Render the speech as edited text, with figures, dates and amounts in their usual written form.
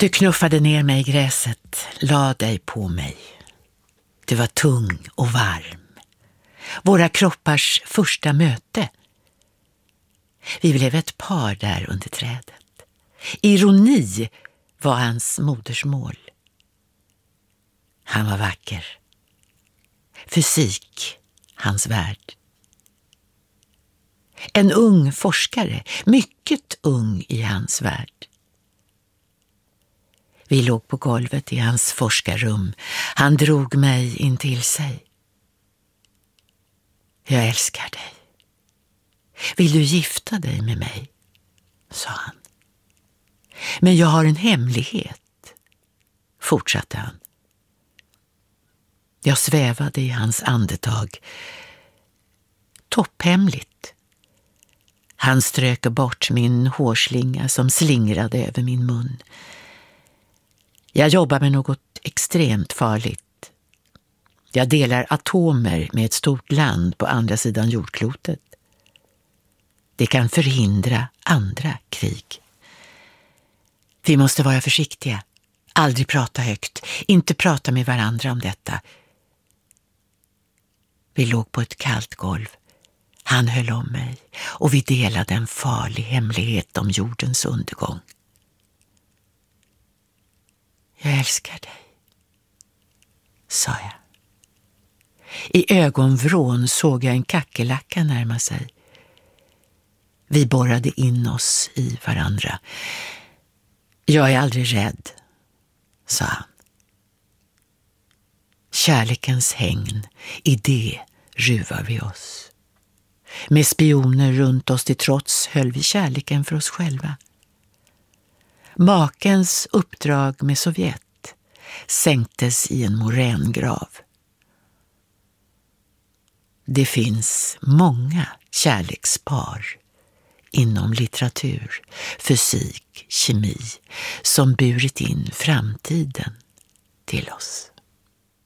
Du knuffade ner mig i gräset, la dig på mig. Du var tung och varm. Våra kroppars första möte. Vi blev ett par där under trädet. Ironi var hans modersmål. Han var vacker. Fysik, hans värld. En ung forskare, mycket ung i hans värld. Vi låg på golvet i hans forskarrum. Han drog mig in till sig. Jag älskar dig. Vill du gifta dig med mig? Sa han. Men jag har en hemlighet, fortsatte han. Jag svävade i hans andetag. Topphemligt. Han strök bort min hårslinga som slingrade över min mun. Jag jobbar med något extremt farligt. Jag delar atomer med ett stort land på andra sidan jordklotet. Det kan förhindra andra krig. Vi måste vara försiktiga. Aldrig prata högt. Inte prata med varandra om detta. Vi låg på ett kallt golv. Han höll om mig och vi delade en farlig hemlighet om jordens undergång. Jag älskar dig, sa jag. I ögonvrån såg jag en kackerlacka närma sig. Vi borrade in oss i varandra. Jag är aldrig rädd, sa han. Kärlekens hägn, i det ruvar vi oss. Med spioner runt oss till trots höll vi kärleken för oss själva. Makens uppdrag med Sovjet sänktes i en morängrav. Det finns många kärlekspar inom litteratur, fysik, kemi som burit in framtiden till oss.